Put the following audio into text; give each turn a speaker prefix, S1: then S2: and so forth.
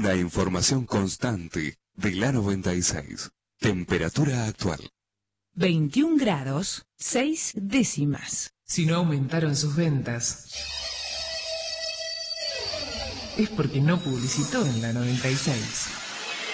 S1: Una información constante de la 96. Temperatura actual.
S2: 21 grados, 6 décimas.
S3: Si no aumentaron sus ventas, es porque no publicitó en la 96.